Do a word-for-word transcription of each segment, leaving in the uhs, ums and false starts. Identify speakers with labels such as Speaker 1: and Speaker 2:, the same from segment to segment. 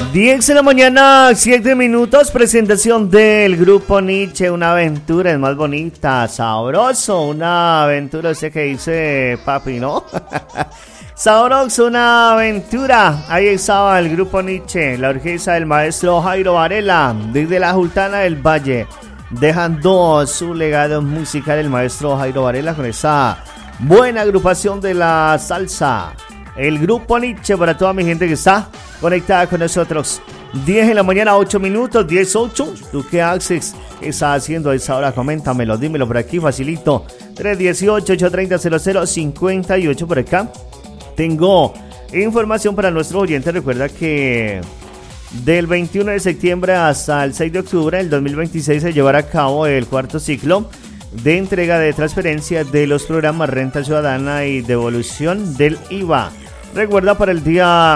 Speaker 1: diez de la mañana, siete minutos, presentación del grupo Nietzsche, una aventura es más bonita, sabroso, una aventura, ese que dice papi, ¿no? Sabroso, una aventura, ahí estaba el grupo Nietzsche, la orquesta del maestro Jairo Varela, desde la Sultana del Valle, dejando su legado musical el maestro Jairo Varela con esa buena agrupación de la salsa. El grupo Nietzsche para toda mi gente que está conectada con nosotros. diez de la mañana, ocho minutos, diez ocho. ¿Tú qué haces? ¿Qué estás haciendo a esa hora? Coméntamelo, dímelo por aquí, facilito. tres uno ocho, ocho tres cero, cero cero cinco ocho por acá. Tengo información para nuestros oyentes. Recuerda que del veintiuno de septiembre hasta el seis de octubre del dos mil veintiséis se llevará a cabo el cuarto ciclo de entrega de transferencia de los programas Renta Ciudadana y devolución del I V A. Recuerda, para el día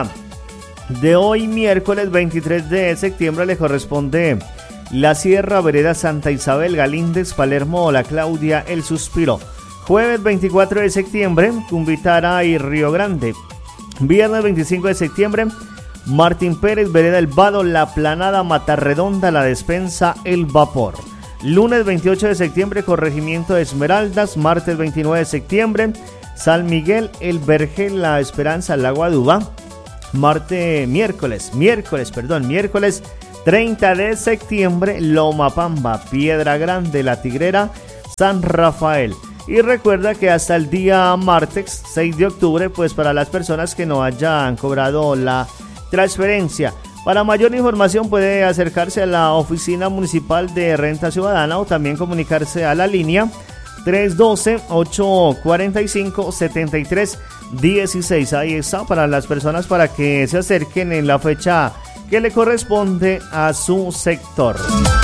Speaker 1: de hoy, miércoles veintitrés de septiembre, le corresponde La Sierra, Vereda Santa Isabel, Galíndez, Palermo, La Claudia, El Suspiro. Jueves veinticuatro de septiembre, Cumbitara y Río Grande. Viernes veinticinco de septiembre, Martín Pérez, Vereda El Vado, La Planada, Matarredonda, La Despensa, El Vapor. Lunes veintiocho de septiembre, Corregimiento de Esmeraldas. Martes veintinueve de septiembre, San Miguel, El Vergel, La Esperanza, La Guaduba. Martes, miércoles, miércoles, perdón, miércoles treinta de septiembre, Lomapamba, Piedra Grande, La Tigrera, San Rafael. Y recuerda que hasta el día martes seis de octubre, pues para las personas que no hayan cobrado la transferencia, para mayor información puede acercarse a la Oficina Municipal de Renta Ciudadana o también comunicarse a la línea tres uno dos, ocho cuatro cinco, siete tres uno seis. Ahí está, para las personas para que se acerquen en la fecha que le corresponde a su sector.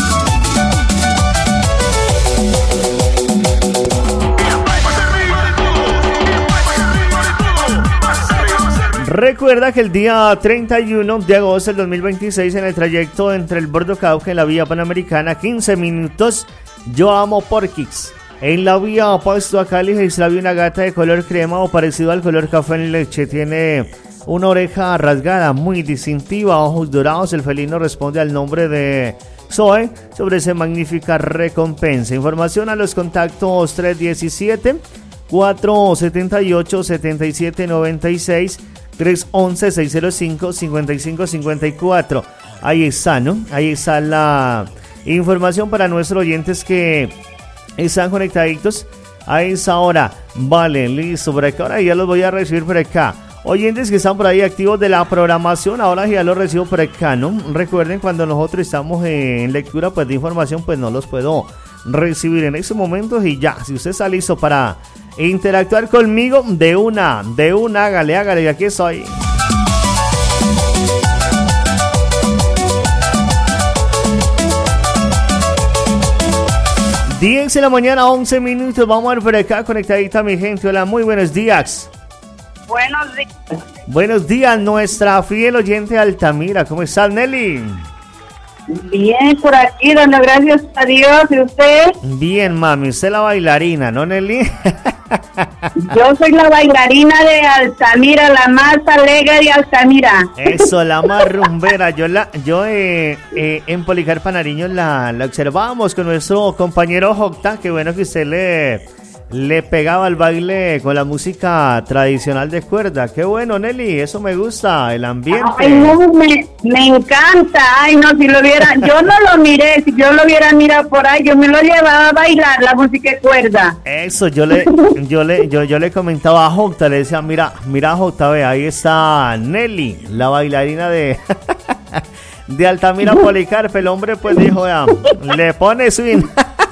Speaker 1: Recuerda que el día treinta y uno de agosto del dos mil veintiséis, en el trayecto entre el Bordo Cauca y la vía Panamericana, quince minutos, Yo Amo Porquix. En la vía Pasto a Cali se extravió una gata de color crema o parecido al color café en leche. Tiene una oreja rasgada muy distintiva, ojos dorados. El felino responde al nombre de Zoe sobre esa magnífica recompensa. Información a los contactos tres uno siete, cuatro siete ocho, siete siete nueve seis, tres uno uno, seis cero cinco, cinco cinco cinco cuatro. Ahí está, ¿no? Ahí está la información para nuestros oyentes que están conectaditos a esa hora. Vale, listo, por acá ahora ya los voy a recibir por acá. Oyentes que están por ahí activos de la programación, ahora ya los recibo por acá, ¿no? Recuerden, cuando nosotros estamos en lectura pues de información, pues no los puedo recibir en estos momentos. Y ya, si usted está listo para interactuar conmigo, de una, de una, hágale, hágale, y aquí estoy. diez de la mañana, once minutos, vamos a ver por acá conectadita mi gente. Hola, muy buenos días.
Speaker 2: Buenos días.
Speaker 1: Buenos días, nuestra fiel oyente Altamira. ¿Cómo estás, Nelly?
Speaker 2: Bien, por aquí, dando gracias a Dios. ¿Y usted?
Speaker 1: Bien, mami. Usted es la bailarina, ¿no, Nelly?
Speaker 2: Yo soy la bailarina de Altamira, la más alegre de Altamira.
Speaker 1: Eso, la más rumbera. Yo la, yo eh, eh, en Policarpa Nariño la, la observábamos con nuestro compañero Jocta. Qué bueno que usted le, le pegaba al baile con la música tradicional de cuerda. Qué bueno, Nelly, eso me gusta, el ambiente.
Speaker 2: Ay, no, me, me encanta. Ay, no, si lo viera, yo no lo miré, si yo lo hubiera mirado por ahí, yo me lo llevaba a bailar, la música de cuerda.
Speaker 1: Eso, yo le, yo le, yo, yo le comentaba a Jocta, le decía, mira, mira Jocta, ve, ahí está Nelly, la bailarina de, de Altamira Policarpa. El hombre pues dijo, ya, le pone swing.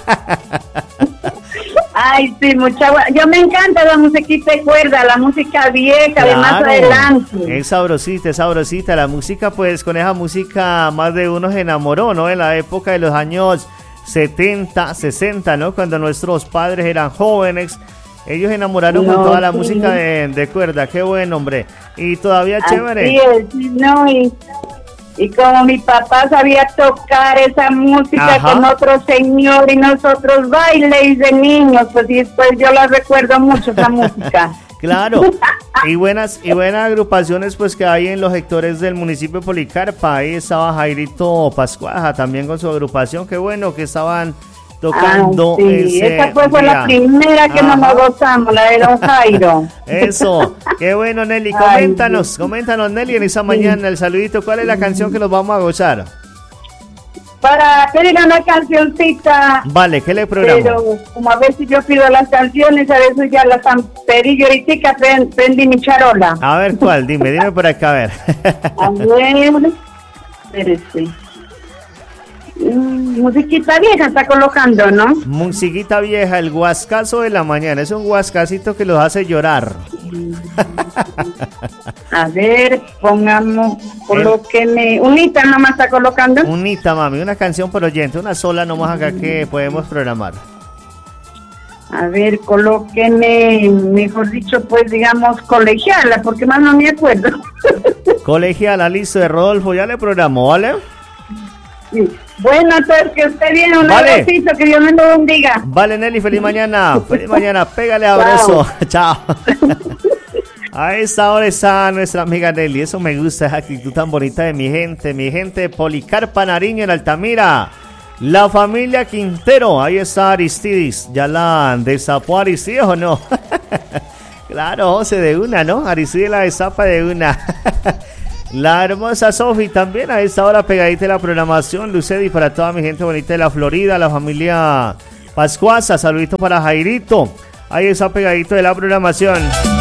Speaker 2: Ay, sí, mucha buena. Yo me encanta la musiquita de cuerda, la música vieja, claro, de más adelante.
Speaker 1: Es sabrosita, es sabrosita. La música, pues, con esa música más de uno se enamoró, ¿no? En la época de los años setenta, sesenta, ¿no? Cuando nuestros padres eran jóvenes, ellos se enamoraron no, con toda la sí. música de, de cuerda. Qué buen, hombre. Y todavía
Speaker 2: Así
Speaker 1: chévere.
Speaker 2: Es, no, y... Y como mi papá sabía tocar esa música, ajá, con otro señor y nosotros bailes de niños, pues y después yo la recuerdo mucho esa música.
Speaker 1: Claro, y buenas y buenas agrupaciones pues que hay en los sectores del municipio de Policarpa. Ahí estaba Jairito Pascuaja también con su agrupación. Qué bueno que estaban tocando.
Speaker 2: Ah, sí,
Speaker 1: ese
Speaker 2: esa fue, fue
Speaker 1: día.
Speaker 2: la primera que
Speaker 1: Ajá.
Speaker 2: nos gozamos, la de Don Jairo.
Speaker 1: Eso, qué bueno, Nelly.
Speaker 2: Ay,
Speaker 1: Coméntanos,
Speaker 2: sí.
Speaker 1: coméntanos, Nelly, en esa mañana el saludito. ¿Cuál es la canción que nos vamos a gozar?
Speaker 2: Para pedir una cancioncita,
Speaker 1: Vale, ¿qué le programo?
Speaker 2: pero como a veces yo pido las canciones, a veces ya las han pedido y ahorita prend- prendí mi charola.
Speaker 1: A ver, ¿cuál? Dime, dime por acá, a ver.
Speaker 2: A ver, espérese. Mm, musiquita vieja está colocando, ¿no?
Speaker 1: Musiquita vieja, el guascazo de la mañana. Es un guascacito que los hace llorar.
Speaker 2: A ver, pongamos, colóqueme. Unita nomás está colocando.
Speaker 1: Unita, mami, una canción por oyente, una sola nomás acá que podemos programar.
Speaker 2: A ver, colóqueme, mejor dicho, pues digamos, colegiala, porque más no me acuerdo.
Speaker 1: Colegiala, listo, de Rodolfo, ya le programó, ¿vale?
Speaker 2: Sí. Bueno, entonces que usted viene un
Speaker 1: Vale.
Speaker 2: abracito, que Dios me lo bendiga.
Speaker 1: Vale, Nelly, feliz mañana. Feliz mañana, pégale abrazo. Chao. A esta hora está nuestra amiga Nelly. Eso me gusta, esa actitud tan bonita de mi gente. Mi gente de Policarpa, Nariño, en Altamira. La familia Quintero. Ahí está Aristides. ¿Ya la destapó Aristides o no? Claro, José, de una, ¿no? Aristides la destapa de una. La hermosa Sofi también a esta hora pegadita de la programación. Lucedi para toda mi gente bonita de la Florida, la familia Pascuasa. Saludito para Jairito. Ahí está pegadito de la programación.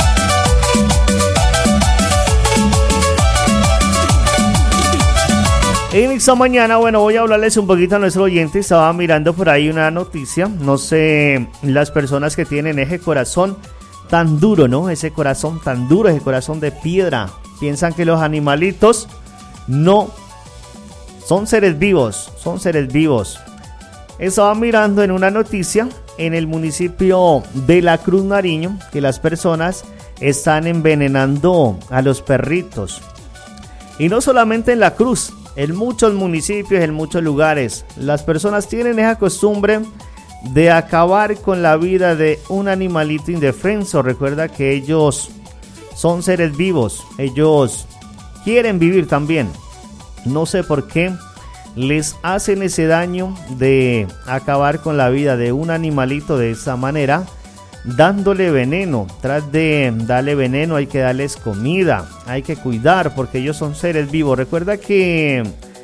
Speaker 1: En esta mañana, bueno, voy a hablarles un poquito a nuestro oyente. Estaba mirando por ahí una noticia. No sé, las personas que tienen ese corazón tan duro, ¿no? Ese corazón tan duro, ese corazón de piedra. Piensan que los animalitos no son seres vivos, son seres vivos. Estaba mirando en una noticia en el municipio de La Cruz, Nariño, que las personas están envenenando a los perritos. Y no solamente en La Cruz, en muchos municipios, en muchos lugares. Las personas tienen esa costumbre de acabar con la vida de un animalito indefenso. Recuerda que ellos son seres vivos, ellos quieren vivir también. No sé por qué les hacen ese daño de acabar con la vida de un animalito de esa manera, dándole veneno. Tras de darle veneno hay que darles comida, hay que cuidar porque ellos son seres vivos. Recuerda que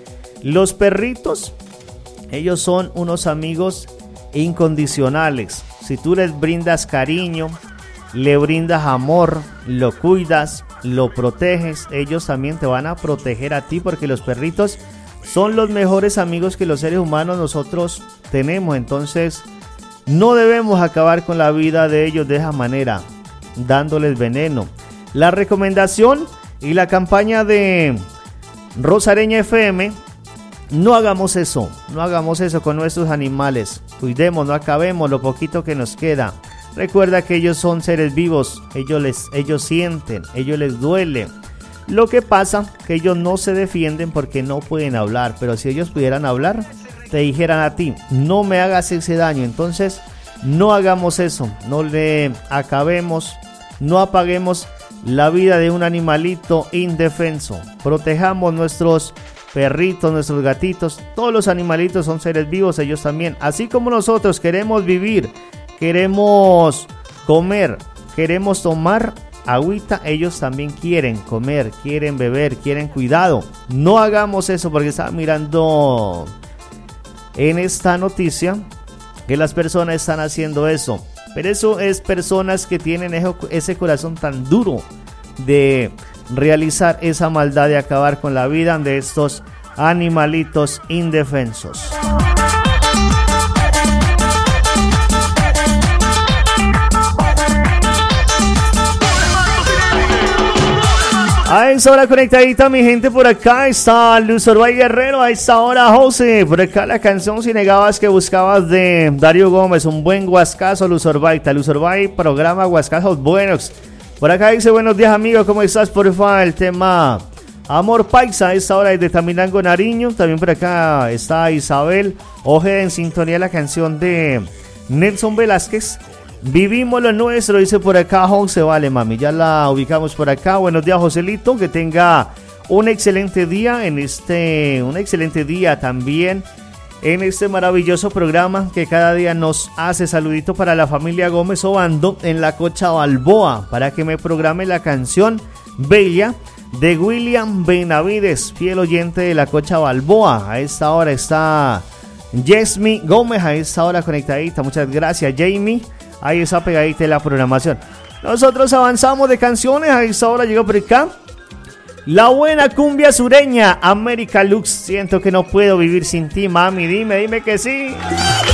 Speaker 1: los perritos, ellos son unos amigos incondicionales. Si tú les brindas cariño, le brindas amor, lo cuidas, lo proteges, ellos también te van a proteger a ti, porque los perritos son los mejores amigos que los seres humanos nosotros tenemos. Entonces no debemos acabar con la vida de ellos de esa manera, dándoles veneno. La recomendación y la campaña de Rosareña F M: no hagamos eso, no hagamos eso con nuestros animales. Cuidemos, no acabemos lo poquito que nos queda. Recuerda que ellos son seres vivos, ellos, les, ellos sienten, ellos les duele. Lo que pasa que ellos no se defienden porque no pueden hablar, pero si ellos pudieran hablar, te dijeran a ti, no me hagas ese daño. Entonces, no hagamos eso, no le acabemos, no apaguemos la vida de un animalito indefenso. Protejamos nuestros perritos, nuestros gatitos, todos los animalitos son seres vivos, ellos también. Así como nosotros queremos vivir, queremos comer, queremos tomar agüita, ellos también quieren comer, quieren beber, quieren cuidado. No hagamos eso, porque estaba mirando en esta noticia que las personas están haciendo eso. Pero eso es personas que tienen ese corazón tan duro de realizar esa maldad de acabar con la vida de estos animalitos indefensos. A esta hora conectadita mi gente, por acá está Luz Orbay Guerrero, a esta hora José, por acá la canción Si Negabas Que Buscabas de Darío Gómez, un buen guascazo Luz Orbay, Luz Orbay programa guascazos buenos. Por acá dice buenos días amigos, ¿cómo estás? Porfa, el tema Amor Paisa, a esta hora desde Taminango, Nariño. También por acá está Isabel Ojeda en sintonía, la canción de Nelson Velázquez, Vivimos lo nuestro, dice por acá José. Vale, mami, ya la ubicamos por acá. Buenos días, Joselito, que tenga un excelente día en este, un excelente día también en este maravilloso programa que cada día nos hace. Saludito para la familia Gómez Obando en la Cocha Balboa, para que me programe la canción Bella de William Benavides, fiel oyente de la Cocha Balboa. A esta hora está Yesmi Gómez, a esta hora conectadita. Muchas gracias, Jamie. Ahí está pegadita la programación. Nosotros avanzamos de canciones. A esta hora llegó por acá la buena cumbia sureña, América Lux. Siento que no puedo vivir sin ti, mami. Dime, dime que sí.